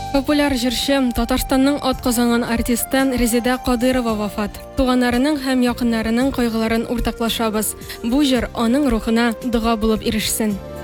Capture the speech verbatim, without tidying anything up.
Популяр җырчы Татарстанның атказанган артисттан Резеда Кадырова вафат. Туганнарының һәм якыннарының кайгыларын уртаклашабыз. Бу җыр аның рухына дога булып ирешсен.